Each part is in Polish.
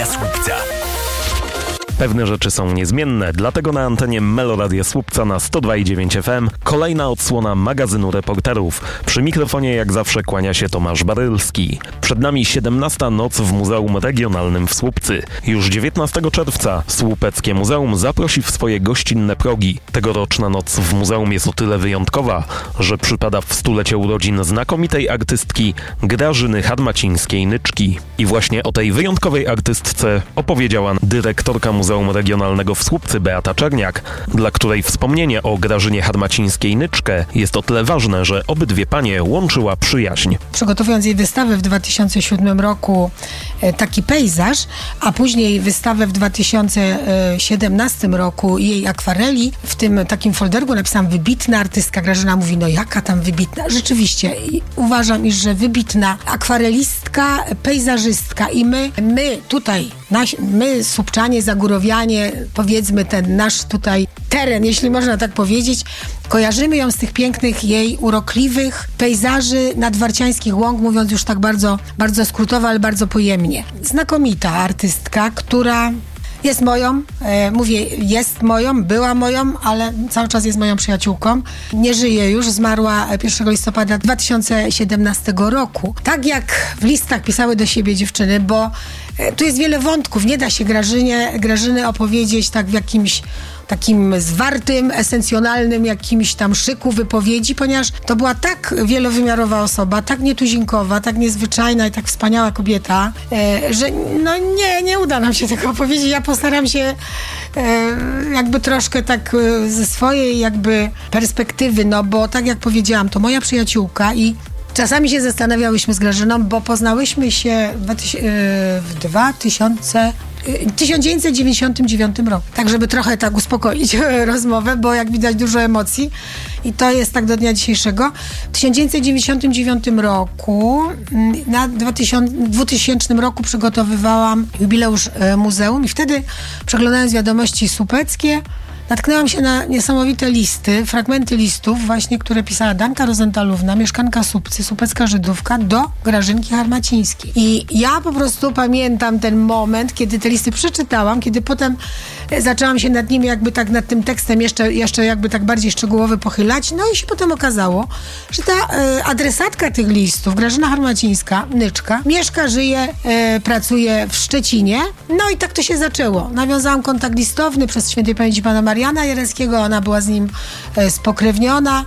Słupca. Pewne rzeczy są niezmienne, dlatego na antenie Meloradia Słupca na 102,9 FM kolejna odsłona magazynu reporterów. Przy mikrofonie jak zawsze kłania się Tomasz Barylski. Przed nami 17. noc w Muzeum Regionalnym w Słupcy. Już 19 czerwca Słupeckie Muzeum zaprosi w swoje gościnne progi. Tegoroczna noc w muzeum jest o tyle wyjątkowa, że przypada w stulecie urodzin znakomitej artystki Grażyny Harmacińskiej-Nyczki. I właśnie o tej wyjątkowej artystce opowiedziała dyrektorka Muzeum Regionalnego w Słupcy Beata Czerniak, dla której wspomnienie o Grażynie Harmacińskiej-Nyczkę jest o tyle ważne, że obydwie panie łączyła przyjaźń. Przygotowując jej wystawę w 2007 roku Taki pejzaż, a później wystawę w 2017 roku jej akwareli, w tym takim folderku napisałam wybitna artystka. Grażyna mówi, no jaka tam wybitna? Rzeczywiście uważam, iż że wybitna akwarelistka, pejzażystka i my tutaj, my słupczanie, zagórowianie, powiedzmy ten nasz tutaj teren, jeśli można tak powiedzieć, kojarzymy ją z tych pięknych jej urokliwych pejzaży nadwarciańskich łąk, mówiąc już tak bardzo, bardzo skrótowo, ale bardzo pojemnie. Znakomita artystka, która jest moją, była moją, ale cały czas jest moją przyjaciółką. Nie żyje już, zmarła 1 listopada 2017 roku. Tak jak w listach pisały do siebie dziewczyny, bo tu jest wiele wątków. Nie da się Grażyny opowiedzieć tak w jakimś takim zwartym, esencjonalnym jakimś tam szyku wypowiedzi, ponieważ to była tak wielowymiarowa osoba, tak nietuzinkowa, tak niezwyczajna i tak wspaniała kobieta, że no nie uda nam się tego opowiedzieć. Ja postaram się jakby troszkę tak ze swojej jakby perspektywy, no bo tak jak powiedziałam, to moja przyjaciółka i czasami się zastanawiałyśmy z Grażyną, bo poznałyśmy się w 1999 roku. Tak, żeby trochę tak uspokoić rozmowę, bo jak widać dużo emocji i to jest tak do dnia dzisiejszego. W 1999 roku, na 2000 roku przygotowywałam jubileusz muzeum i wtedy przeglądając wiadomości słupeckie, natknęłam się na niesamowite listy, fragmenty listów właśnie, które pisała Danka Rozentalówna, mieszkanka Słupcy, słupecka Żydówka, do Grażynki Harmacińskiej. I ja po prostu pamiętam ten moment, kiedy te listy przeczytałam, kiedy potem zaczęłam się nad nimi jakby tak, nad tym tekstem jeszcze jakby tak bardziej szczegółowo pochylać. No i się potem okazało, że ta adresatka tych listów, Grażyna Harmacińska, Nyczka, mieszka, żyje, pracuje w Szczecinie. No i tak to się zaczęło. Nawiązałam kontakt listowny przez świętej pamięci pana Mariana Jareckiego, ona była z nim spokrewniona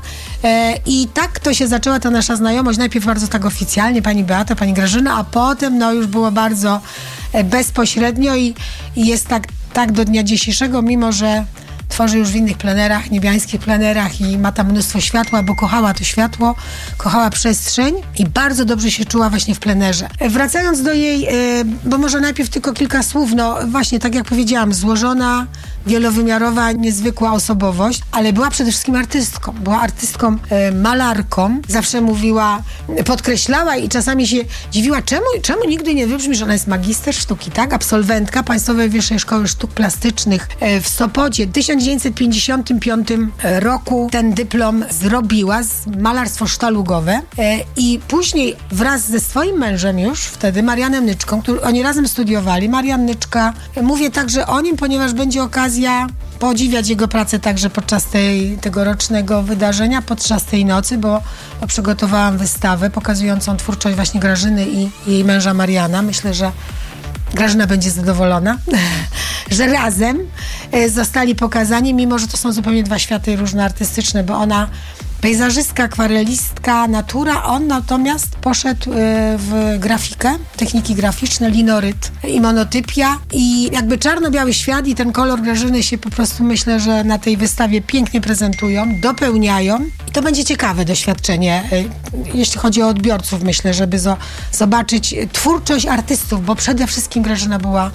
i tak to się zaczęła ta nasza znajomość, najpierw bardzo tak oficjalnie, pani Beata, pani Grażyna, a potem no już było bardzo bezpośrednio i jest tak do dnia dzisiejszego, mimo że tworzy już w innych plenerach, niebiańskich plenerach i ma tam mnóstwo światła, bo kochała to światło, kochała przestrzeń i bardzo dobrze się czuła właśnie w plenerze. Wracając do jej, bo może najpierw tylko kilka słów, no właśnie tak jak powiedziałam, złożona, wielowymiarowa, niezwykła osobowość, ale była przede wszystkim artystką. Była artystką, malarką. Zawsze mówiła, podkreślała i czasami się dziwiła, czemu nigdy nie wybrzmi, że ona jest magister sztuki, tak? Absolwentka Państwowej Wyższej Szkoły Sztuk Plastycznych w Sopocie. W 1955 roku ten dyplom zrobiła, malarstwo sztalugowe i później wraz ze swoim mężem już wtedy, Marianem Nyczką, oni razem studiowali. Marian Nyczka, mówię także o nim, ponieważ będzie okazja podziwiać jego pracę także podczas tegorocznego wydarzenia, podczas tej nocy, bo przygotowałam wystawę pokazującą twórczość właśnie Grażyny i jej męża Mariana. Myślę, że Grażyna będzie zadowolona, że razem zostali pokazani, mimo że to są zupełnie dwa światy różne artystyczne, bo ona pejzażystka, akwarelistka, natura, on natomiast poszedł w grafikę, techniki graficzne, linoryt i monotypia i jakby czarno-biały świat i ten kolor Grażyny się po prostu, myślę, że na tej wystawie pięknie prezentują, dopełniają i to będzie ciekawe doświadczenie, jeśli chodzi o odbiorców, myślę, żeby zobaczyć twórczość artystów, bo przede wszystkim Grażyna była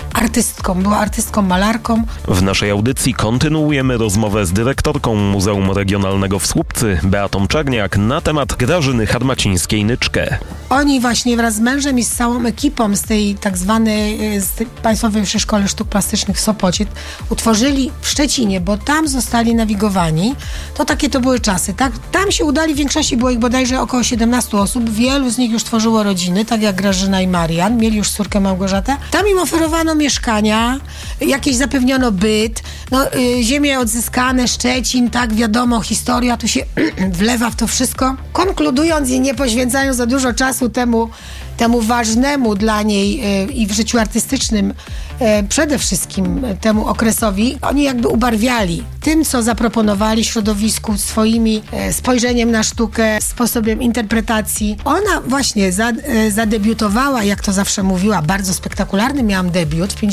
artystką, malarką. W naszej audycji kontynuujemy rozmowę z dyrektorką Muzeum Regionalnego w Słupcy, Beatą Czerniak, na temat Grażyny Harmacińskiej-Nyczkę. oni właśnie wraz z mężem i z całą ekipą z tej tak zwanej Państwowej Wyższej Szkoły Sztuk Plastycznych w Sopocie utworzyli w Szczecinie, bo tam zostali nawigowani. To takie to były czasy, tak? Tam się udali, w większości było ich bodajże około 17 osób. Wielu z nich już tworzyło rodziny, tak jak Grażyna i Marian. Mieli już córkę Małgorzatę. Tam im oferowano mieszkania, jakieś zapewniono byt, ziemie odzyskane, Szczecin, tak, wiadomo, historia tu się wlewa w to wszystko. Konkludując i nie poświęcając za dużo czasu temu ważnemu dla niej i w życiu artystycznym przede wszystkim temu okresowi, oni jakby ubarwiali tym, co zaproponowali środowisku, swoimi spojrzeniem na sztukę, sposobem interpretacji. Ona właśnie zadebiutowała, jak to zawsze mówiła, bardzo spektakularny miałam debiut w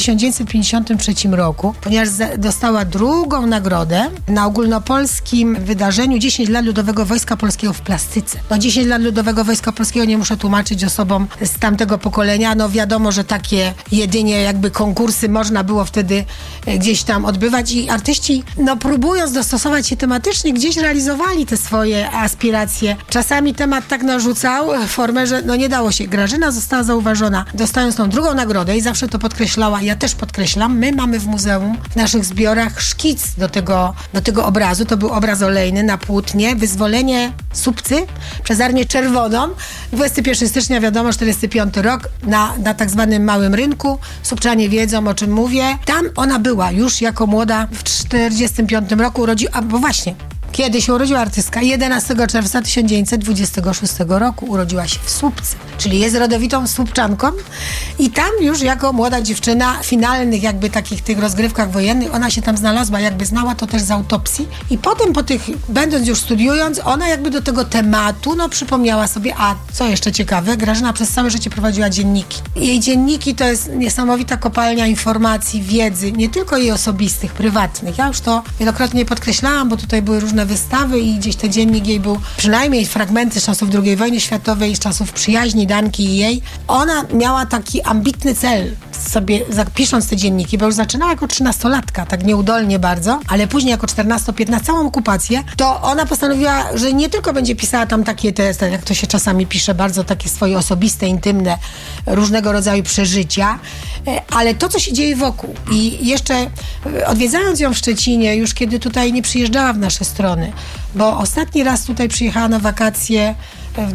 1953 roku, ponieważ dostała drugą nagrodę na ogólnopolskim wydarzeniu 10 lat Ludowego Wojska Polskiego w plastyce. 10 lat Ludowego Wojska Polskiego nie muszę tłumaczyć osobom z tamtego pokolenia. Wiadomo, że takie jedynie jakby konkursy można było wtedy gdzieś tam odbywać i artyści, próbując dostosować się tematycznie, gdzieś realizowali te swoje aspiracje. Czasami temat tak narzucał formę, że nie dało się. Grażyna została zauważona, dostając tą drugą nagrodę i zawsze to podkreślała. Ja też podkreślam. My mamy w muzeum, w naszych zbiorach szkic do tego obrazu. To był obraz olejny na płótnie. Wyzwolenie Słupcy przez Armię Czerwoną. 21 stycznia, wiadomo, 45 rok, na tak zwanym Małym Rynku. Słupczanie wiedzą, o czym mówię. Tam ona była już jako młoda w 45 roku bo właśnie, kiedy się urodziła artystka? 11 czerwca 1926 roku urodziła się w Słupcy, czyli jest rodowitą Słupczanką i tam już jako młoda dziewczyna w finalnych jakby takich tych rozgrywkach wojennych ona się tam znalazła, jakby znała to też z autopsji i potem będąc już studiując, ona jakby do tego tematu przypomniała sobie, a co jeszcze ciekawe, Grażyna przez całe życie prowadziła dzienniki. Jej dzienniki to jest niesamowita kopalnia informacji, wiedzy, nie tylko jej osobistych, prywatnych. Ja już to wielokrotnie podkreślałam, bo tutaj były różne wystawy i gdzieś ten dziennik jej był, przynajmniej fragmenty z czasów II wojny światowej i z czasów przyjaźni Danki i jej. Ona miała taki ambitny cel sobie, pisząc te dzienniki, bo już zaczynała jako 13-latka, tak nieudolnie bardzo, ale później jako 14-15, całą okupację, to ona postanowiła, że nie tylko będzie pisała tam takie jak to się czasami pisze, bardzo takie swoje osobiste, intymne, różnego rodzaju przeżycia, ale to, co się dzieje wokół. I jeszcze odwiedzając ją w Szczecinie, już kiedy tutaj nie przyjeżdżała w nasze strony, bo ostatni raz tutaj przyjechała na wakacje w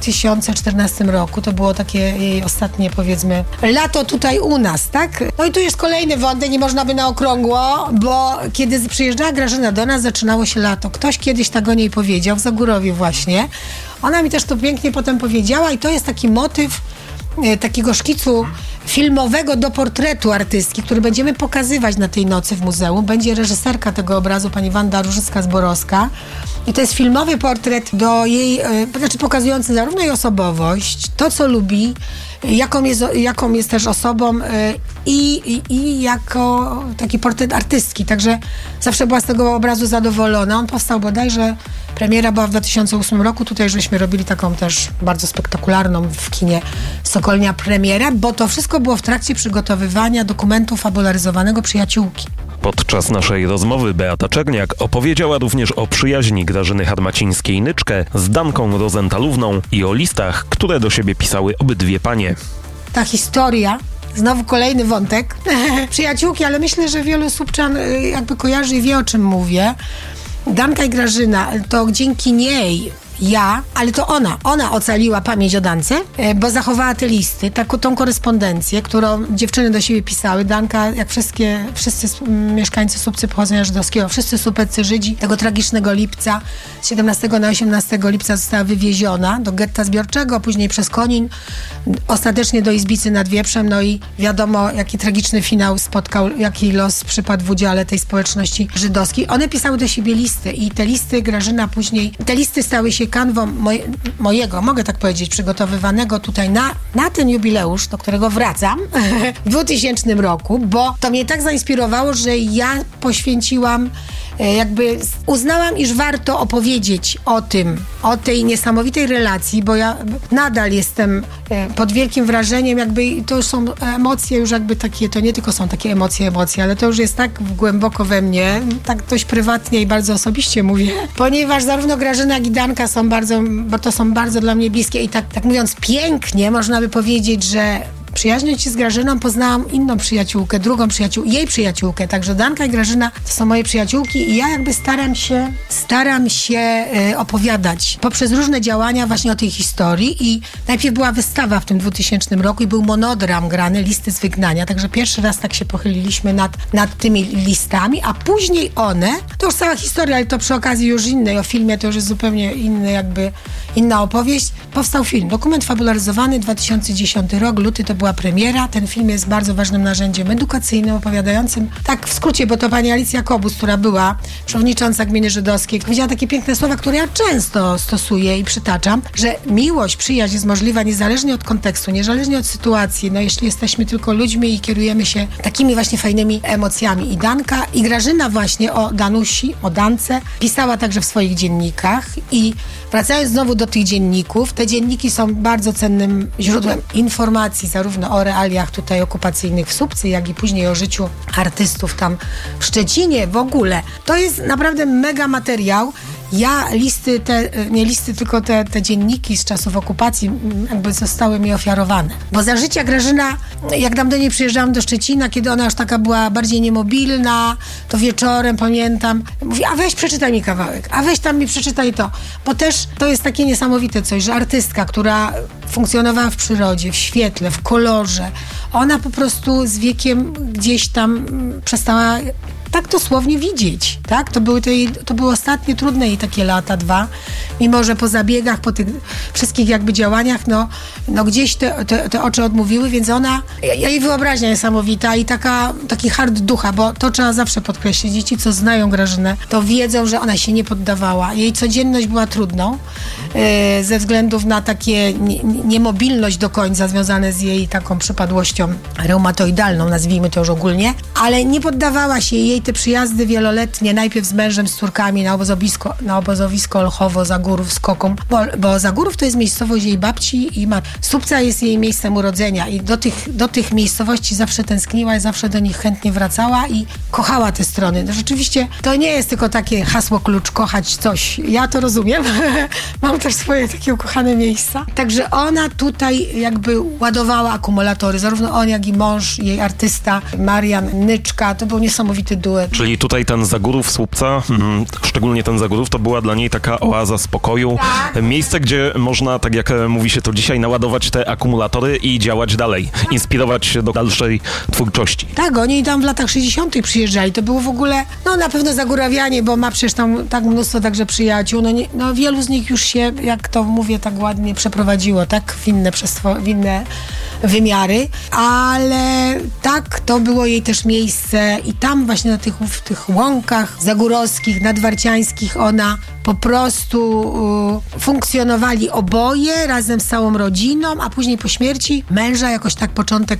2014 roku, to było takie jej ostatnie, powiedzmy, lato tutaj u nas, tak? I tu jest kolejny wątek, nie można by na okrągło, bo kiedy przyjeżdżała Grażyna do nas, zaczynało się lato. Ktoś kiedyś tak o niej powiedział, w Zagórowie właśnie. Ona mi też to pięknie potem powiedziała i to jest taki motyw takiego szkicu filmowego do portretu artystki, który będziemy pokazywać na tej nocy w muzeum. Będzie reżyserka tego obrazu, pani Wanda Różycka-Zborowska. I to jest filmowy portret do jej, pokazujący zarówno jej osobowość, to co lubi, jaką jest też osobą i jako taki portret artystki. Także zawsze była z tego obrazu zadowolona. On powstał bodajże, premiera była w 2008 roku. Tutaj żeśmy robili taką też bardzo spektakularną w kinie Sokolnia premierę, bo to wszystko było w trakcie przygotowywania dokumentu fabularyzowanego Przyjaciółki. Podczas naszej rozmowy Beata Czerniak opowiedziała również o przyjaźni Grażyny Harmacińskiej-Nyczke z Danką Rozenthalówną i o listach, które do siebie pisały obydwie panie. Ta historia, znowu kolejny wątek, przyjaciółki, ale myślę, że wielu Słupczan jakby kojarzy i wie, o czym mówię. Danka i Grażyna, to dzięki niej ale to ona ocaliła pamięć o Dance, bo zachowała te listy, tą korespondencję, którą dziewczyny do siebie pisały. Danka, jak wszyscy mieszkańcy Słupcy pochodzenia żydowskiego, wszyscy Słupeccy Żydzi, tego tragicznego lipca, z 17 na 18 lipca została wywieziona do getta zbiorczego, później przez Konin, ostatecznie do Izbicy nad Wieprzem, i wiadomo, jaki tragiczny finał spotkał, jaki los przypadł w udziale tej społeczności żydowskiej. One pisały do siebie listy i te listy Grażyna później, te listy stały się kanwą mojego, mogę tak powiedzieć, przygotowywanego tutaj na ten jubileusz, do którego wracam w 2000 roku, bo to mnie tak zainspirowało, że ja poświęciłam jakby uznałam, iż warto opowiedzieć o tej niesamowitej relacji, bo ja nadal jestem pod wielkim wrażeniem, jakby to już są emocje już jakby takie, to nie tylko są takie emocje, ale to już jest tak głęboko we mnie, tak dość prywatnie i bardzo osobiście mówię, ponieważ zarówno Grażyna, jak i Danka są bardzo dla mnie bliskie i tak mówiąc pięknie, można by powiedzieć, że przyjaźniąc się z Grażyną, poznałam inną przyjaciółkę, jej przyjaciółkę, także Danka i Grażyna to są moje przyjaciółki i ja jakby staram się opowiadać poprzez różne działania właśnie o tej historii i najpierw była wystawa w tym 2000 roku i był monodram grany, Listy z wygnania, także pierwszy raz tak się pochyliliśmy nad tymi listami, a później to już cała historia, ale to przy okazji już innej, o filmie to już jest zupełnie inna opowieść, powstał film, dokument fabularyzowany, 2010 rok, luty to była premiera. Ten film jest bardzo ważnym narzędziem edukacyjnym, opowiadającym, tak w skrócie, bo to pani Alicja Kobus, która była przewodnicząca gminy żydowskiej, powiedziała takie piękne słowa, które ja często stosuję i przytaczam, że miłość, przyjaźń jest możliwa niezależnie od kontekstu, niezależnie od sytuacji, jeśli jesteśmy tylko ludźmi i kierujemy się takimi właśnie fajnymi emocjami. I Danka, i Grażyna właśnie o Danusi, o Dance pisała także w swoich dziennikach i wracając znowu do tych dzienników, te dzienniki są bardzo cennym źródłem informacji, zarówno o realiach tutaj okupacyjnych w Słupcy, jak i później o życiu artystów tam w Szczecinie w ogóle. To jest naprawdę mega materiał. Ja tylko te dzienniki z czasów okupacji jakby zostały mi ofiarowane. Bo za życia Grażyna, jak tam do niej przyjeżdżałam do Szczecina, kiedy ona już taka była bardziej niemobilna, to wieczorem pamiętam, mówi, a weź przeczytaj mi kawałek, a weź tam mi przeczytaj to. Bo też to jest takie niesamowite coś, że artystka, która funkcjonowała w przyrodzie, w świetle, w kolorze, ona po prostu z wiekiem gdzieś tam przestała tak dosłownie widzieć, tak? To były ostatnie trudne jej takie lata, 2, mimo że po zabiegach, po tych wszystkich jakby działaniach, gdzieś te oczy odmówiły, więc jej wyobraźnia niesamowita i taki hard ducha, bo to trzeba zawsze podkreślić. Dzieci, co znają Grażynę, to wiedzą, że ona się nie poddawała. Jej codzienność była trudną, ze względów na takie niemobilność do końca związane z jej taką przypadłością reumatoidalną, nazwijmy to już ogólnie, ale nie poddawała się. Jej te przyjazdy wieloletnie, najpierw z mężem, z córkami na obozowisko Olchowo-Zagórów z Koką, bo Zagórów to jest miejscowość jej babci i Słupca jest jej miejscem urodzenia i do tych miejscowości zawsze tęskniła i zawsze do nich chętnie wracała i kochała te strony. No rzeczywiście to nie jest tylko takie hasło klucz, kochać coś. Ja to rozumiem. Mam też swoje takie ukochane miejsca. Także ona tutaj jakby ładowała akumulatory. Zarówno on, jak i mąż, jej artysta Marian Nyczka. To był niesamowity duet. Czyli tutaj ten Zagórów Słupca, szczególnie ten Zagórów, to była dla niej taka oaza spokoju. Tak. Miejsce, gdzie można, tak jak mówi się to dzisiaj, naładować te akumulatory i działać dalej. Inspirować się do dalszej twórczości. Tak, oni tam w latach 60. przyjeżdżali. To było w ogóle, na pewno Zagórawianie, bo ma przecież tam tak mnóstwo także przyjaciół. Wielu z nich już się, jak to mówię tak ładnie, przeprowadziło, tak? W inne wymiary. Ale tak, to było jej też miejsce i tam właśnie na tych łąkach zagórowskich, nadwarciańskich ona po prostu funkcjonowali oboje razem z całą rodziną, a później po śmierci męża jakoś tak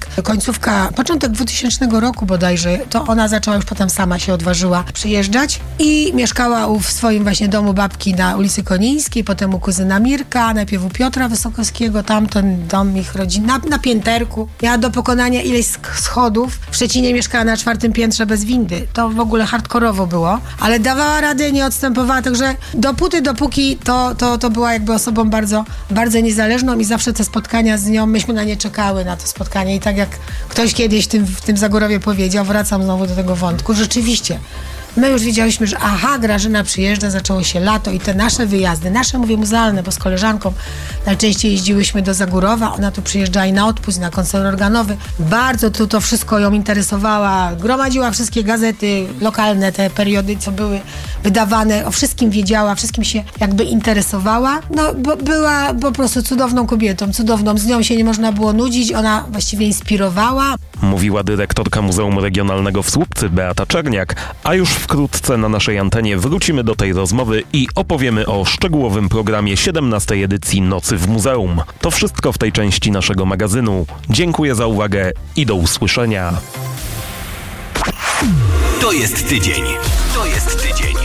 początek 2000 roku bodajże, to ona zaczęła już potem sama się odważyła przyjeżdżać i mieszkała w swoim właśnie domu babki na ulicy Konińskiej, potem u kuzyna Mirka, najpierw u Piotra Wysokowskiego, tamten dom ich rodzin na pięterku. Miała do pokonania ileś schodów. W Szczecinie mieszkała na 4. piętrze bez windy. To w ogóle hardkorowo było, ale dawała radę, nie odstępowała, także dopóki to była jakby osobą bardzo, bardzo niezależną i zawsze te spotkania z nią, myśmy na nie czekały, na to spotkanie i tak jak ktoś kiedyś w tym Zagórowie powiedział, wracam znowu do tego wątku, rzeczywiście. My już wiedziałyśmy, że Grażyna przyjeżdża, zaczęło się lato i te nasze wyjazdy, mówię muzealne, bo z koleżanką najczęściej jeździłyśmy do Zagórowa, ona tu przyjeżdżała i na odpust, na koncert organowy. Bardzo to wszystko ją interesowała, gromadziła wszystkie gazety lokalne, te periody, co były wydawane, o wszystkim wiedziała, wszystkim się jakby interesowała. Bo była po prostu cudowną kobietą, z nią się nie można było nudzić, ona właściwie inspirowała. Mówiła dyrektorka Muzeum Regionalnego w Słupcy Beata Czerniak, a już wkrótce na naszej antenie wrócimy do tej rozmowy i opowiemy o szczegółowym programie 17. edycji Nocy w Muzeum. To wszystko w tej części naszego magazynu. Dziękuję za uwagę i do usłyszenia. To jest tydzień. To jest tydzień.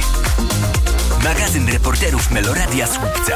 Magazyn reporterów Meloradia Słupca.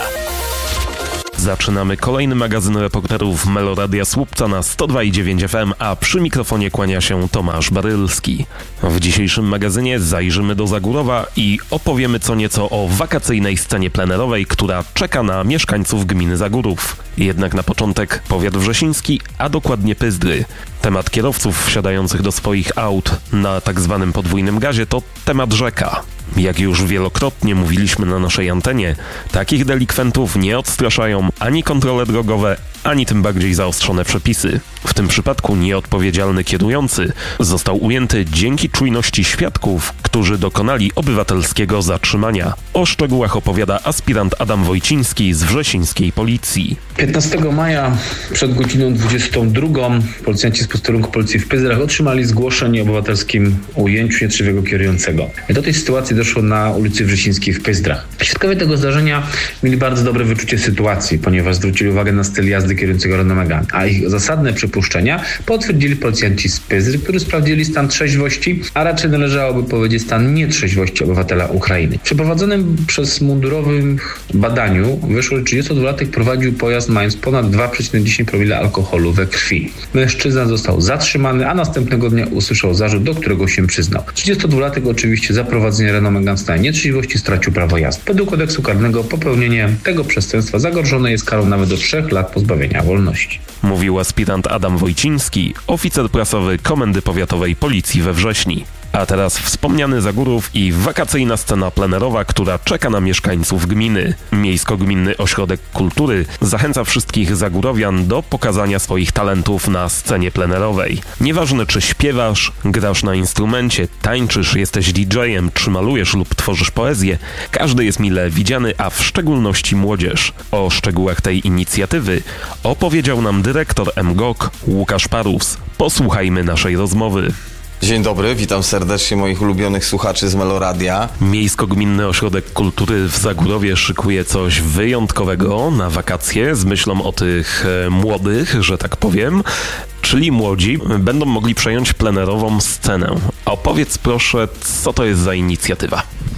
Zaczynamy kolejny magazyn reporterów Meloradia Słupca na 102,9 FM, a przy mikrofonie kłania się Tomasz Barylski. W dzisiejszym magazynie zajrzymy do Zagórowa i opowiemy co nieco o wakacyjnej scenie plenerowej, która czeka na mieszkańców gminy Zagórów. Jednak na początek powiat wrzesiński, a dokładnie Pyzdry. Temat kierowców wsiadających do swoich aut na tak zwanym podwójnym gazie to temat rzeka. Jak już wielokrotnie mówiliśmy na naszej antenie, takich delikwentów nie odstraszają ani kontrole drogowe, ani tym bardziej zaostrzone przepisy. W tym przypadku nieodpowiedzialny kierujący został ujęty dzięki czujności świadków, którzy dokonali obywatelskiego zatrzymania. O szczegółach opowiada aspirant Adam Wojciński z wrzesińskiej policji. 15 maja przed godziną 22 policjanci z posterunku policji w Pyzdrach otrzymali zgłoszenie o obywatelskim ujęciu nietrzeźwego kierującego. Do tej sytuacji doszło na ulicy Wrzesińskiej w Pyzdrach. Świadkowie tego zdarzenia mieli bardzo dobre wyczucie sytuacji, ponieważ zwrócili uwagę na styl jazdy kierującego Renault Megane, a ich zasadne przypuszczenia potwierdzili policjanci z Pyzdry, którzy sprawdzili stan trzeźwości, a raczej należałoby powiedzieć stan nietrzeźwości obywatela Ukrainy. W przeprowadzonym przez mundurowych badaniu wyszło, że 32-latek prowadził pojazd mając ponad 2,10 promila alkoholu we krwi. Mężczyzna został zatrzymany, a następnego dnia usłyszał zarzut, do którego się przyznał. 32-latek oczywiście za prowadzenie Renault Megane w stanie nietrzeźwości stracił prawo jazdy. Według kodeksu karnego popełnienie tego przestępstwa zagrożone jest karą nawet do 3 lat pozbawienia wolności. Mówił aspirant Adam Wojciński, oficer prasowy Komendy Powiatowej Policji we Wrześni. A teraz wspomniany Zagórów i wakacyjna scena plenerowa, która czeka na mieszkańców gminy. Miejsko-Gminny Ośrodek Kultury zachęca wszystkich Zagórowian do pokazania swoich talentów na scenie plenerowej. Nieważne czy śpiewasz, grasz na instrumencie, tańczysz, jesteś DJ-em, czy malujesz lub tworzysz poezję, każdy jest mile widziany, a w szczególności młodzież. O szczegółach tej inicjatywy opowiedział nam dyrektor MGOK Łukasz Parus. Posłuchajmy naszej rozmowy. Dzień dobry, witam serdecznie moich ulubionych słuchaczy z Meloradia. Miejsko-Gminny Ośrodek Kultury w Zagórowie szykuje coś wyjątkowego na wakacje z myślą o tych młodych, że tak powiem. Czyli młodzi będą mogli przejąć plenerową scenę. Opowiedz proszę, co to jest za inicjatywa?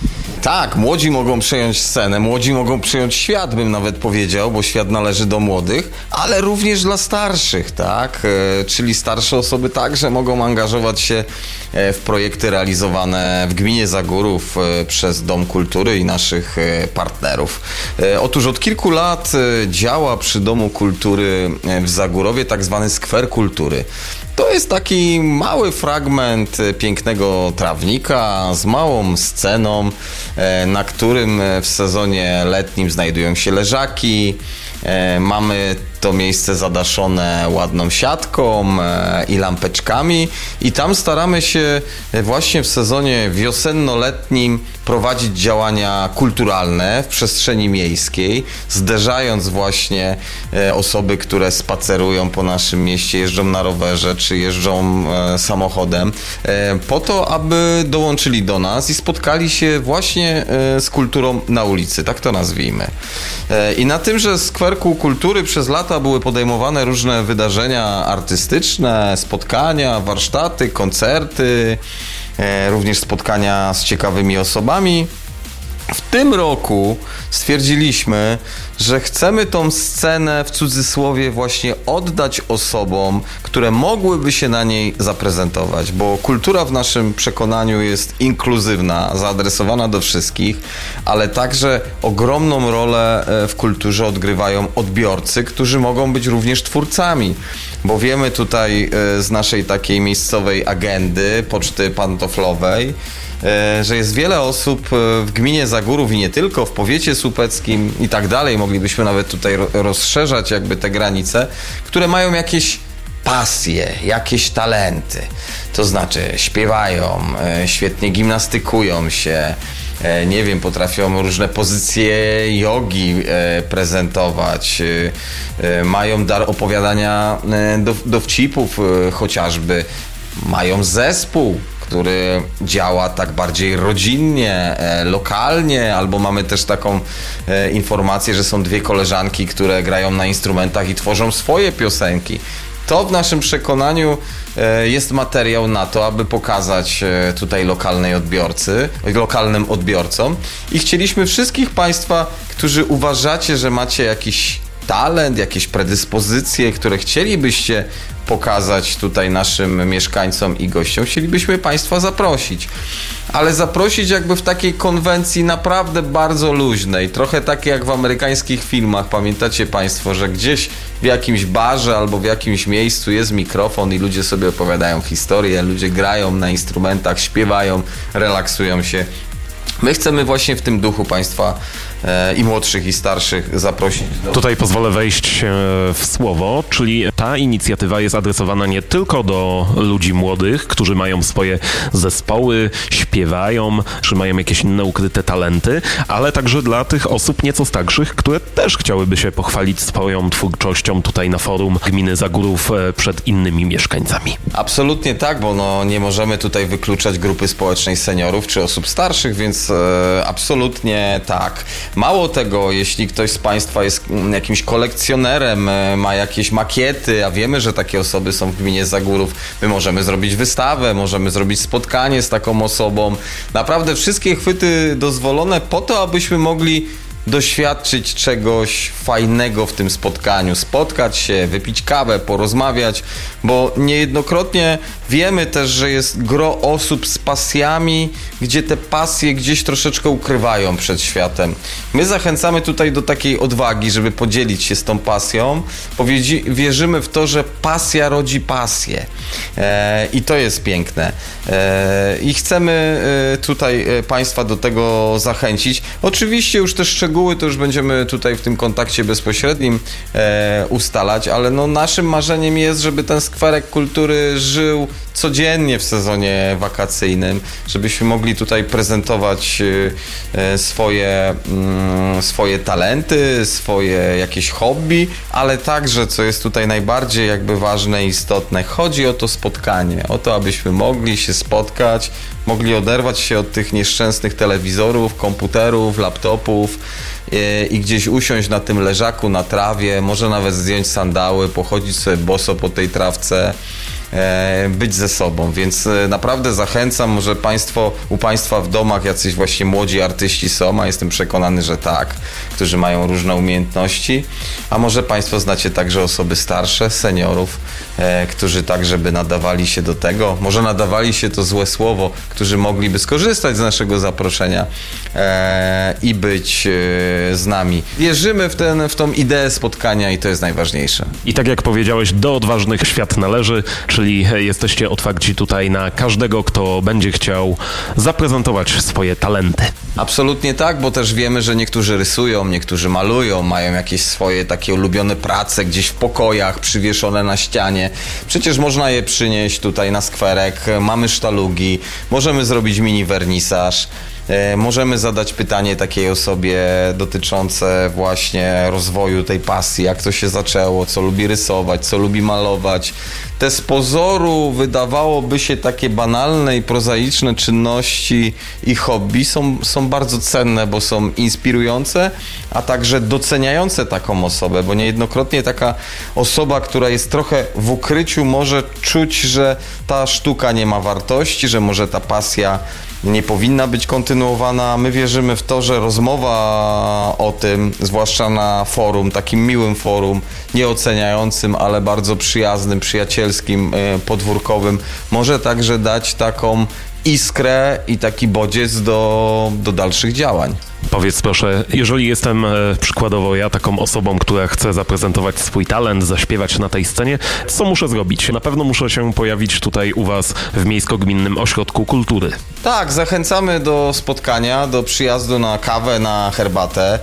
Tak, młodzi mogą przejąć scenę, młodzi mogą przejąć świat, bym nawet powiedział, bo świat należy do młodych, ale również dla starszych, tak? Czyli starsze osoby także mogą angażować się w projekty realizowane w gminie Zagórów przez Dom Kultury i naszych partnerów. Otóż od kilku lat działa przy Domu Kultury w Zagórowie tak zwany skwer kultury. To jest taki mały fragment pięknego trawnika z małą sceną, na którym w sezonie letnim znajdują się leżaki. Mamy to miejsce zadaszone ładną siatką i lampeczkami i tam staramy się właśnie w sezonie wiosenno-letnim prowadzić działania kulturalne w przestrzeni miejskiej, zderzając właśnie osoby, które spacerują po naszym mieście, jeżdżą na rowerze czy jeżdżą samochodem, po to, aby dołączyli do nas i spotkali się właśnie z kulturą na ulicy, tak to nazwijmy. I na tymże skwerku kultury przez lata były podejmowane różne wydarzenia artystyczne, spotkania, warsztaty, koncerty, również spotkania z ciekawymi osobami. W tym roku stwierdziliśmy, że chcemy tą scenę w cudzysłowie właśnie oddać osobom, które mogłyby się na niej zaprezentować, bo kultura w naszym przekonaniu jest inkluzywna, zaadresowana do wszystkich, ale także ogromną rolę w kulturze odgrywają odbiorcy, którzy mogą być również twórcami, bo wiemy tutaj z naszej takiej miejscowej agendy, poczty pantoflowej, że jest wiele osób w gminie Zagórów i nie tylko, w powiecie słupeckim i tak dalej, moglibyśmy nawet tutaj rozszerzać jakby te granice, które mają jakieś pasje, jakieś talenty, to znaczy śpiewają, świetnie gimnastykują się, nie wiem, potrafią różne pozycje jogi prezentować, mają dar opowiadania dowcipów chociażby, mają zespół, który działa tak bardziej rodzinnie, lokalnie, albo mamy też taką informację, że są dwie koleżanki, które grają na instrumentach i tworzą swoje piosenki. To w naszym przekonaniu jest materiał na to, aby pokazać tutaj lokalnym odbiorcom i chcieliśmy wszystkich Państwa, którzy uważacie, że macie jakiś talent, jakieś predyspozycje, które chcielibyście pokazać tutaj naszym mieszkańcom i gościom, chcielibyśmy Państwa zaprosić. Ale zaprosić jakby w takiej konwencji naprawdę bardzo luźnej, trochę takie jak w amerykańskich filmach. Pamiętacie Państwo, że gdzieś w jakimś barze albo w jakimś miejscu jest mikrofon i ludzie sobie opowiadają historię, ludzie grają na instrumentach, śpiewają, relaksują się. My chcemy właśnie w tym duchu Państwa i młodszych i starszych zaprosić. Tutaj pozwolę wejść w słowo, czyli ta inicjatywa jest adresowana nie tylko do ludzi młodych, którzy mają swoje zespoły, śpiewają, czy mają jakieś inne ukryte talenty, ale także dla tych osób nieco starszych, które też chciałyby się pochwalić swoją twórczością tutaj na forum gminy Zagórów przed innymi mieszkańcami. Absolutnie tak, bo nie możemy tutaj wykluczać grupy społecznej seniorów czy osób starszych, więc absolutnie tak. Mało tego, jeśli ktoś z Państwa jest jakimś kolekcjonerem, ma jakieś makiety, a wiemy, że takie osoby są w gminie Zagórów, my możemy zrobić wystawę, możemy zrobić spotkanie z taką osobą. Naprawdę wszystkie chwyty dozwolone po to, abyśmy mogli doświadczyć czegoś fajnego w tym spotkaniu, spotkać się, wypić kawę, porozmawiać, bo niejednokrotnie wiemy też, że jest gro osób z pasjami, gdzie te pasje gdzieś troszeczkę ukrywają przed światem. My zachęcamy tutaj do takiej odwagi, żeby podzielić się z tą pasją, bo wierzymy w to, że pasja rodzi pasję. I to jest piękne. I chcemy tutaj Państwa do tego zachęcić. Oczywiście już te szczegóły to już będziemy tutaj w tym kontakcie bezpośrednim ustalać, ale no naszym marzeniem jest, żeby ten skwerek kultury żył codziennie w sezonie wakacyjnym, żebyśmy mogli tutaj prezentować swoje talenty, swoje jakieś hobby, ale także, co jest tutaj najbardziej jakby ważne i istotne, chodzi o to spotkanie, o to, abyśmy mogli się spotkać, mogli oderwać się od tych nieszczęsnych telewizorów, komputerów, laptopów i gdzieś usiąść na tym leżaku, na trawie, może nawet zdjąć sandały, pochodzić sobie boso po tej trawce, być ze sobą, więc naprawdę zachęcam, może u Państwa w domach jacyś właśnie młodzi artyści są, a jestem przekonany, że tak, którzy mają różne umiejętności, a może Państwo znacie także osoby starsze, seniorów, którzy także by nadawali się do tego, może nadawali się to złe słowo, którzy mogliby skorzystać z naszego zaproszenia i być z nami. Wierzymy w tą ideę spotkania i to jest najważniejsze. I tak jak powiedziałeś, do odważnych świat należy, czyli jesteście otwarci tutaj na każdego, kto będzie chciał zaprezentować swoje talenty. Absolutnie tak, bo też wiemy, że niektórzy rysują, niektórzy malują, mają jakieś swoje takie ulubione prace gdzieś w pokojach, przywieszone na ścianie. Przecież można je przynieść tutaj na skwerek, mamy sztalugi, możemy zrobić mini wernisaż. Możemy zadać pytanie takiej osobie dotyczące właśnie rozwoju tej pasji, jak to się zaczęło, co lubi rysować, co lubi malować. Te z pozoru wydawałoby się takie banalne i prozaiczne czynności i hobby są bardzo cenne, bo są inspirujące, a także doceniające taką osobę, bo niejednokrotnie taka osoba, która jest trochę w ukryciu, może czuć, że ta sztuka nie ma wartości, że może ta pasja nie powinna być kontynuowana. My wierzymy w to, że rozmowa o tym, zwłaszcza na forum, takim miłym forum, nieoceniającym, ale bardzo przyjaznym, przyjacielskim, podwórkowym, może także dać taką iskrę i taki bodziec do dalszych działań. Powiedz proszę, jeżeli jestem przykładowo ja taką osobą, która chce zaprezentować swój talent, zaśpiewać na tej scenie, co muszę zrobić? Na pewno muszę się pojawić tutaj u Was w Miejsko-Gminnym Ośrodku Kultury. Tak, zachęcamy do spotkania, do przyjazdu na kawę, na herbatę.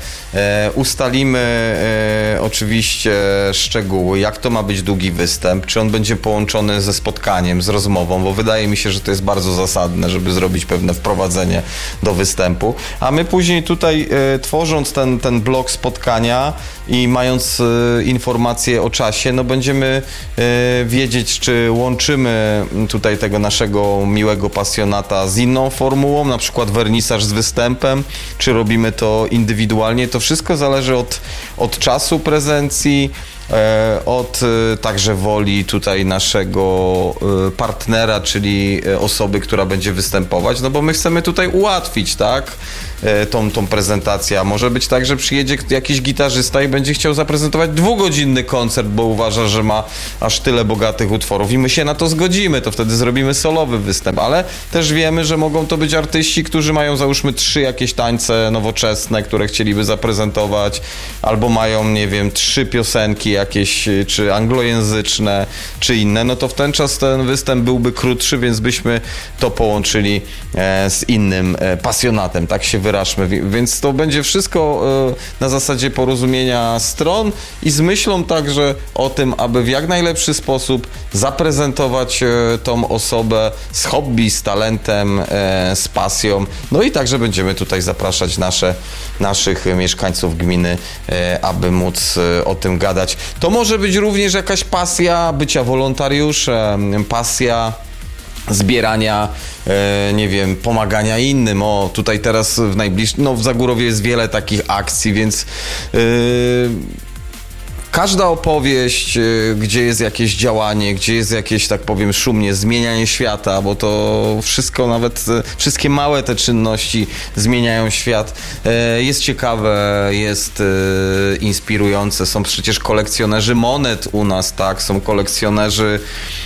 Ustalimy oczywiście szczegóły, jak to ma być długi występ, czy on będzie połączony ze spotkaniem, z rozmową, bo wydaje mi się, że to jest bardzo zasadne, żeby zrobić pewne wprowadzenie do występu, a my później tutaj tworząc ten blok spotkania i mając informacje o czasie, no będziemy wiedzieć, czy łączymy tutaj tego naszego miłego pasjonata z inną formułą, na przykład wernisaż z występem, czy robimy to indywidualnie. To wszystko zależy od czasu prezencji, od także woli tutaj naszego partnera, czyli osoby, która będzie występować, no bo my chcemy tutaj ułatwić, tak, tą prezentację. A może być tak, że przyjedzie jakiś gitarzysta i będzie chciał zaprezentować 2-godzinny koncert, bo uważa, że ma aż tyle bogatych utworów i my się na to zgodzimy, to wtedy zrobimy solowy występ, ale też wiemy, że mogą to być artyści, którzy mają załóżmy 3 jakieś tańce nowoczesne, które chcieliby zaprezentować, albo mają, nie wiem, 3 piosenki jakieś, czy anglojęzyczne, czy inne, no to w ten czas ten występ byłby krótszy, więc byśmy to połączyli z innym pasjonatem, tak się wyraźmy, więc to będzie wszystko na zasadzie porozumienia stron i z myślą także o tym, aby w jak najlepszy sposób zaprezentować tą osobę z hobby, z talentem, z pasją, no i także będziemy tutaj zapraszać naszych mieszkańców gminy, aby móc o tym gadać. To może być również jakaś pasja bycia wolontariuszem, pasja zbierania, nie wiem, pomagania innym. O, tutaj teraz w najbliższym, no w Zagórowie jest wiele takich akcji, więc każda opowieść, gdzie jest jakieś działanie, gdzie jest jakieś, tak powiem, szumnie zmienianie świata, bo to wszystko, nawet wszystkie małe te czynności zmieniają świat, jest ciekawe, jest inspirujące. Są przecież kolekcjonerzy monet u nas, tak? Są kolekcjonerzy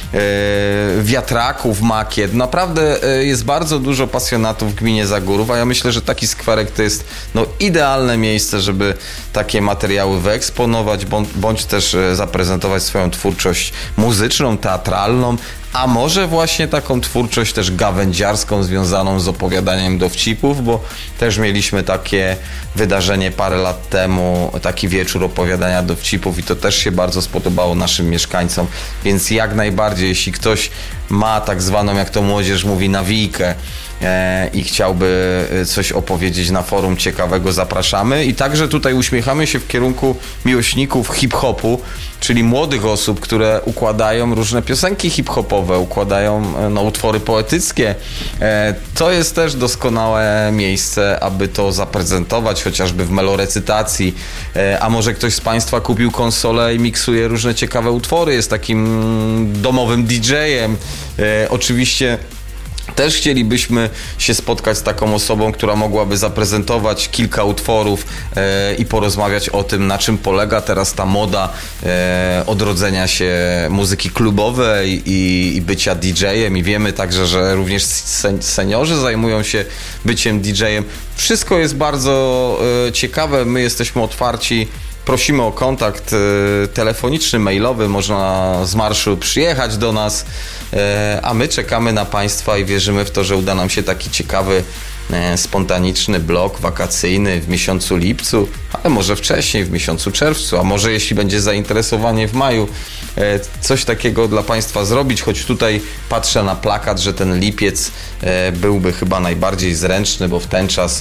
wiatraków, makiet. Naprawdę jest bardzo dużo pasjonatów w gminie Zagórów, a ja myślę, że taki skwerek to jest idealne miejsce, żeby takie materiały wyeksponować, bądź też zaprezentować swoją twórczość muzyczną, teatralną, a może właśnie taką twórczość też gawędziarską związaną z opowiadaniem dowcipów, bo też mieliśmy takie wydarzenie parę lat temu, taki wieczór opowiadania dowcipów i to też się bardzo spodobało naszym mieszkańcom, więc jak najbardziej, jeśli ktoś ma tak zwaną, jak to młodzież mówi, nawijkę i chciałby coś opowiedzieć na forum ciekawego, zapraszamy. I także tutaj uśmiechamy się w kierunku miłośników hip-hopu, czyli młodych osób, które układają różne piosenki hip-hopowe, układają utwory poetyckie. To jest też doskonałe miejsce, aby to zaprezentować, chociażby w melorecytacji. A może ktoś z Państwa kupił konsolę i miksuje różne ciekawe utwory, jest takim domowym DJ-em. Oczywiście też chcielibyśmy się spotkać z taką osobą, która mogłaby zaprezentować kilka utworów i porozmawiać o tym, na czym polega teraz ta moda odrodzenia się muzyki klubowej i bycia DJ-em. I wiemy także, że również seniorzy zajmują się byciem DJ-em. Wszystko jest bardzo ciekawe, my jesteśmy otwarci. Prosimy o kontakt telefoniczny, mailowy, można z marszu przyjechać do nas, a my czekamy na Państwa i wierzymy w to, że uda nam się taki ciekawy, spontaniczny blok wakacyjny w miesiącu lipcu, ale może wcześniej, w miesiącu czerwcu, a może jeśli będzie zainteresowanie w maju, coś takiego dla Państwa zrobić, choć tutaj patrzę na plakat, że ten lipiec byłby chyba najbardziej zręczny, bo w ten czas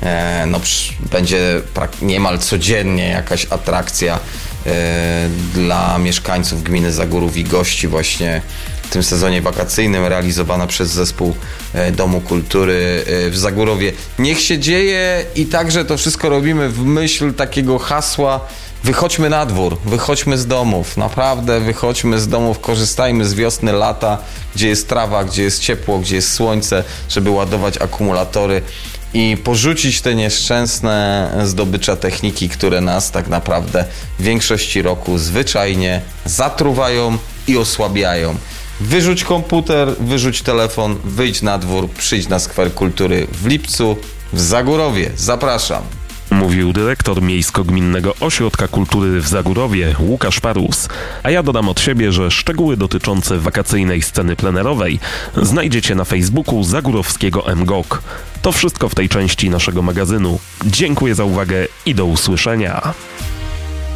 będzie niemal codziennie jakaś atrakcja dla mieszkańców gminy Zagórów i gości właśnie w tym sezonie wakacyjnym, realizowana przez zespół Domu Kultury w Zagórowie. Niech się dzieje i także to wszystko robimy w myśl takiego hasła: wychodźmy na dwór, wychodźmy z domów, naprawdę wychodźmy z domów, korzystajmy z wiosny, lata, gdzie jest trawa, gdzie jest ciepło, gdzie jest słońce, żeby ładować akumulatory i porzucić te nieszczęsne zdobycza techniki, które nas tak naprawdę w większości roku zwyczajnie zatruwają i osłabiają. Wyrzuć komputer, wyrzuć telefon, wyjdź na dwór, przyjdź na Skwer Kultury w lipcu w Zagórowie. Zapraszam. Mówił dyrektor Miejsko-Gminnego Ośrodka Kultury w Zagórowie Łukasz Parus. A ja dodam od siebie, że szczegóły dotyczące wakacyjnej sceny plenerowej znajdziecie na Facebooku Zagórowskiego MGOK. To wszystko w tej części naszego magazynu. Dziękuję za uwagę i do usłyszenia.